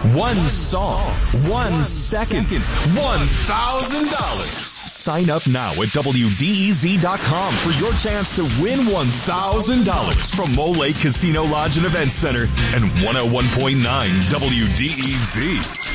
1 song, 1 second, $1,000. Sign up now at WDEZ.com for your chance to win $1,000 from Mole Lake Casino Lodge and Event Center and 101.9 WDEZ.